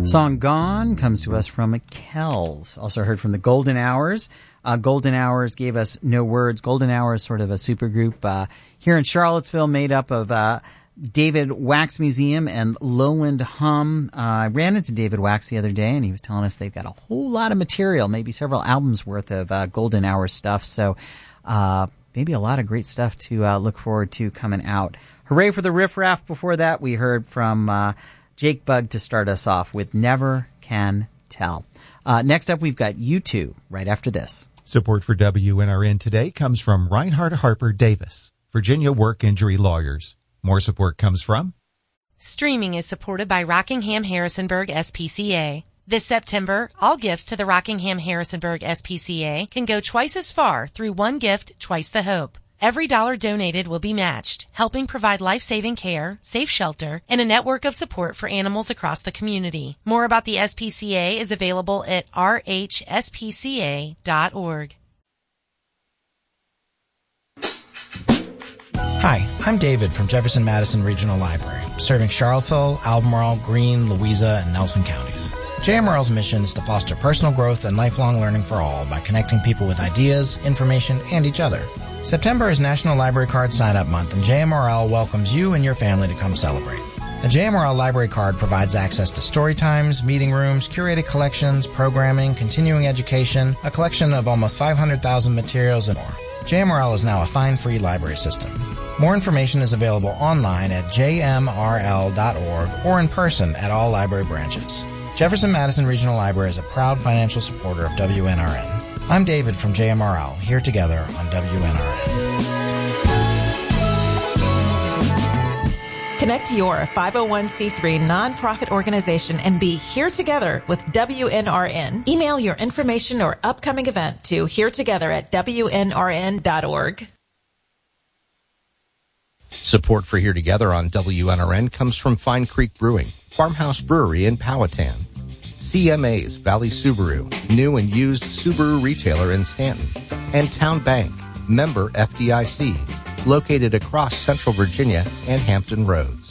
Song Gone comes to us from Kells. Also heard from the Golden Hours. Golden Hours gave us No Words. Golden Hours, sort of a supergroup here in Charlottesville, made up of David Wax Museum and Lowland Hum. I ran into David Wax the other day, and he was telling us they've got a whole lot of material, maybe several albums worth of Golden Hours stuff. So maybe a lot of great stuff to look forward to coming out. Hooray for the Riff Raff. Before that, we heard from Jake Bugg to start us off with Never Can Tell. Next up, we've got U2 right after this. Support for WNRN today comes from Reinhard Harper Davis, Virginia Work Injury Lawyers. More support comes from... Streaming is supported by Rockingham Harrisonburg SPCA. This September, all gifts to the Rockingham Harrisonburg SPCA can go twice as far through one gift, twice the hope. Every dollar donated will be matched, helping provide life-saving care, safe shelter, and a network of support for animals across the community. More about the SPCA is available at rhspca.org. Hi, I'm David from Jefferson Madison Regional Library, serving Charlottesville, Albemarle, Greene, Louisa, and Nelson counties. JMRL's mission is to foster personal growth and lifelong learning for all by connecting people with ideas, information, and each other. September is National Library Card Sign-Up Month, and JMRL welcomes you and your family to come celebrate. The JMRL Library Card provides access to story times, meeting rooms, curated collections, programming, continuing education, a collection of almost 500,000 materials, and more. JMRL is now a fine-free library system. More information is available online at jmrl.org or in person at all library branches. Jefferson Madison Regional Library is a proud financial supporter of WNRN. I'm David from JMRL, here together on WNRN. Connect your 501c3 nonprofit organization and be here together with WNRN. Email your information or upcoming event to heretogether@WNRN.org. Support for Here Together on WNRN comes from Fine Creek Brewing, Farmhouse Brewery in Powhatan, CMA's Valley Subaru, new and used Subaru retailer in Stanton, and Town Bank, member FDIC, located across Central Virginia and Hampton Roads.